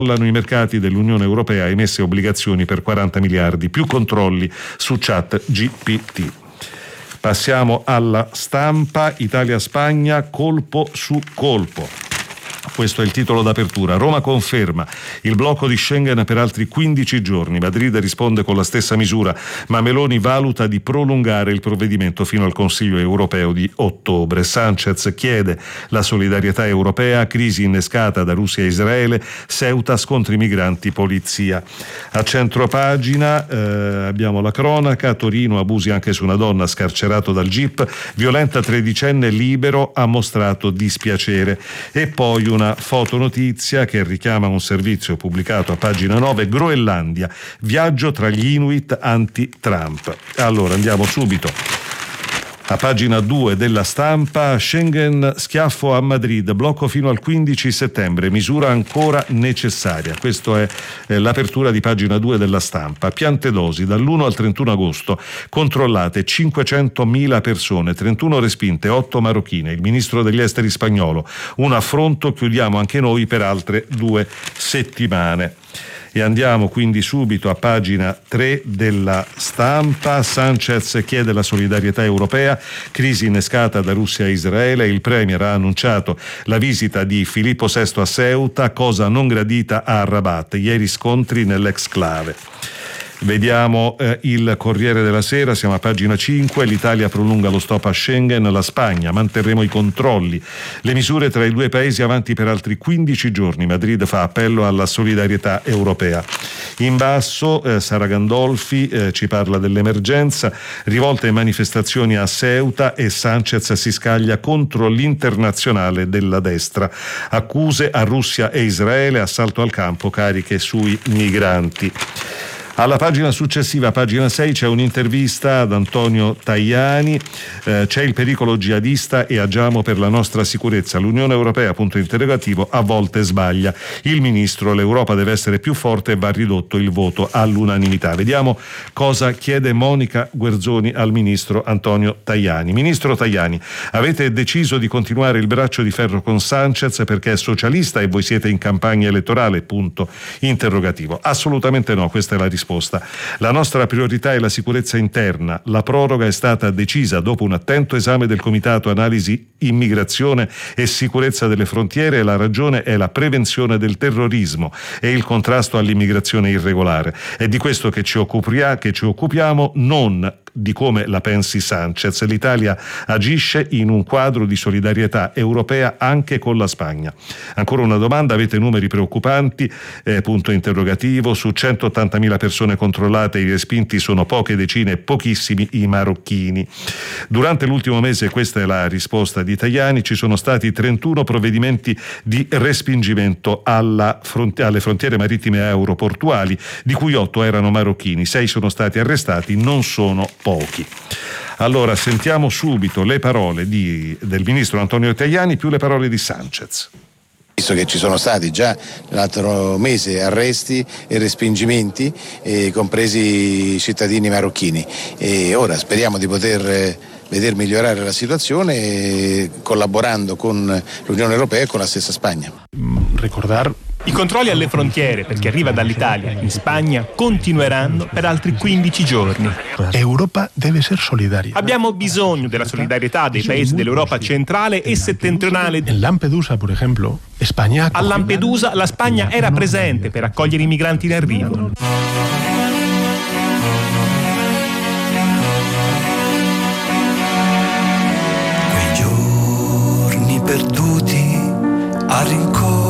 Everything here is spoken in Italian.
I mercati dell'Unione Europea emesse obbligazioni per 40 miliardi, più controlli su ChatGPT. Passiamo alla Stampa. Italia-Spagna, colpo su colpo. Questo è il titolo d'apertura. Roma conferma il blocco di Schengen per altri 15 giorni. Madrid risponde con la stessa misura, ma Meloni valuta di prolungare il provvedimento fino al Consiglio europeo di ottobre. Sánchez chiede la solidarietà europea, crisi innescata da Russia e Israele, Ceuta, scontri migranti, polizia. A centropagina abbiamo la cronaca, Torino, abusi anche su una donna, scarcerato dal GIP, violenta tredicenne, libero, ha mostrato dispiacere. E poi una fotonotizia che richiama un servizio pubblicato a pagina 9, Groenlandia, viaggio tra gli Inuit anti-Trump. Allora andiamo subito a pagina 2 della Stampa. Schengen, schiaffo a Madrid, blocco fino al 15 settembre, misura ancora necessaria. Questa è l'apertura di pagina 2 della Stampa. Piante dosi dall'1 al 31 agosto, controllate 500.000 persone, 31 respinte, 8 marocchine. Il ministro degli esteri spagnolo, un affronto, chiudiamo anche noi per altre 2 settimane. E andiamo quindi subito a pagina 3 della Stampa. Sánchez chiede la solidarietà europea, crisi innescata da Russia e Israele. Il premier ha annunciato la visita di Filippo VI a Ceuta, cosa non gradita a Rabat. Ieri scontri nell'exclave. Vediamo il Corriere della Sera, siamo a pagina 5, l'Italia prolunga lo stop a Schengen, la Spagna, manterremo i controlli, le misure tra i due paesi avanti per altri 15 giorni, Madrid fa appello alla solidarietà europea. In basso Sara Gandolfi ci parla dell'emergenza, rivolte e manifestazioni a Ceuta e Sánchez si scaglia contro l'internazionale della destra, accuse a Russia e Israele, assalto al campo, cariche sui migranti. Alla pagina successiva, pagina 6, c'è un'intervista ad Antonio Tajani, c'è il pericolo jihadista e agiamo per la nostra sicurezza. L'Unione Europea, punto interrogativo, a volte sbaglia. Il ministro, l'Europa deve essere più forte e va ridotto il voto all'unanimità. Vediamo cosa chiede Monica Guerzoni al ministro Antonio Tajani. Ministro Tajani, avete deciso di continuare il braccio di ferro con Sánchez perché è socialista e voi siete in campagna elettorale, punto interrogativo. Assolutamente no, questa è la risposta. La nostra priorità è la sicurezza interna. La proroga è stata decisa dopo un attento esame del Comitato Analisi Immigrazione e Sicurezza delle Frontiere e la ragione è la prevenzione del terrorismo e il contrasto all'immigrazione irregolare. È di questo che ci occupiamo, non di come la pensi Sánchez. L'Italia agisce in un quadro di solidarietà europea anche con la Spagna. Ancora una domanda, avete numeri preoccupanti? Punto interrogativo. Su 180.000 persone controllate, i respinti sono poche decine, pochissimi i marocchini. Durante l'ultimo mese, questa è la risposta di Tajani, ci sono stati 31 provvedimenti di respingimento alle frontiere marittime e aeroportuali, di cui 8 erano marocchini, 6 sono stati arrestati, non sono pochi. Allora sentiamo subito le parole del ministro Antonio Tajani più le parole di Sánchez. Visto che ci sono stati già l'altro mese arresti e respingimenti, compresi cittadini marocchini, e ora speriamo di poter veder migliorare la situazione collaborando con l'Unione Europea e con la stessa Spagna. I controlli alle frontiere per chi arriva dall'Italia in Spagna continueranno per altri 15 giorni. Europa deve essere solidaria. Abbiamo bisogno della solidarietà dei paesi dell'Europa centrale e settentrionale. In Lampedusa, per esempio, a Lampedusa la Spagna era presente per accogliere i migranti in arrivo. Quei giorni perduti a rincorrere